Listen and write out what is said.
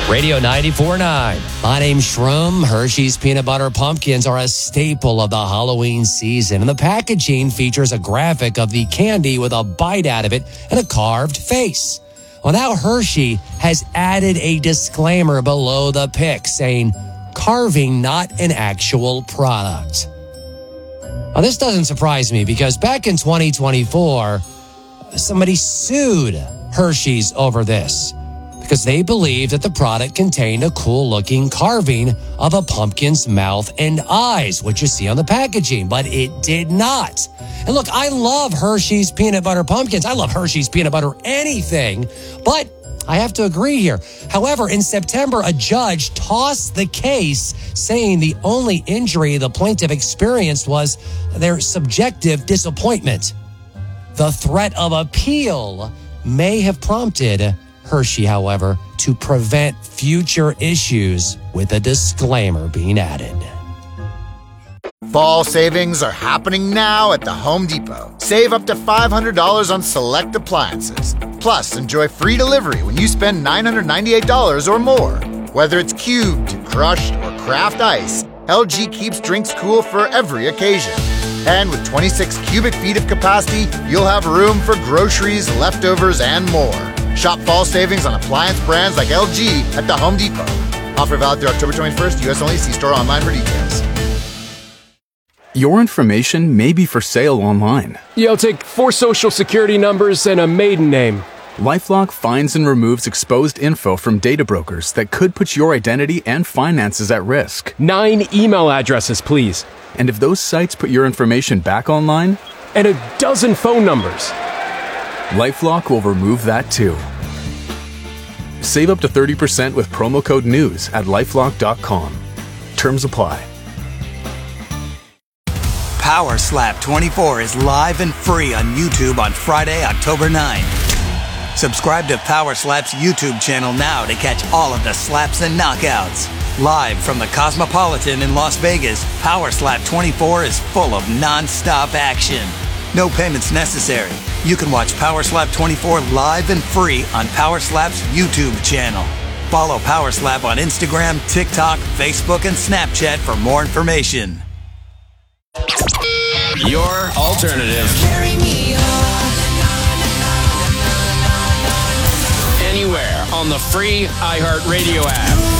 Radio 94.9. My name's Shroom. Hershey's Peanut Butter Pumpkins are a staple of the Halloween season, and the packaging features a graphic of the candy with a bite out of it and a carved face. Well, now Hershey has added a disclaimer below the pic saying, carving not an actual product. Now, this doesn't surprise me because back in 2024, somebody sued Hershey's over this because they believed that the product contained a cool-looking carving of a pumpkin's mouth and eyes, which you see on the packaging, but it did not. And look, I love Hershey's Peanut Butter Pumpkins. I love Hershey's Peanut Butter anything, but I have to agree here. However, in September, a judge tossed the case, saying the only injury the plaintiff experienced was their subjective disappointment. The threat of appeal may have prompted Hershey, however, to prevent future issues with a disclaimer being added. Fall savings are happening now at the Home Depot. Save up to $500 on select appliances. Plus, enjoy free delivery when you spend $998 or more. Whether it's cubed, crushed, or craft ice, LG keeps drinks cool for every occasion. And with 26 cubic feet of capacity, you'll have room for groceries, leftovers, and more. Shop fall savings on appliance brands like LG at the Home Depot. Offer valid through October 21st, U.S. only. See store online for details. Your information may be for sale online. Yeah, I'll take 4 social security numbers and a maiden name. LifeLock finds and removes exposed info from data brokers that could put your identity and finances at risk. 9 email addresses, please. And if those sites put your information back online? And a dozen phone numbers. LifeLock will remove that too. Save up to 30% with promo code NEWS at LifeLock.com. Terms apply. Power Slap 24 is live and free on YouTube on Friday, October 9th. Subscribe to Power Slap's YouTube channel now to catch all of the slaps and knockouts. Live from the Cosmopolitan in Las Vegas, Power Slap 24 is full of non-stop action. No payments necessary. You can watch Power Slap 24 live and free on Power Slap's YouTube channel. Follow Power Slap on Instagram, TikTok, Facebook, and Snapchat for more information. Your alternative. Carry me on. Anywhere on the free iHeartRadio app.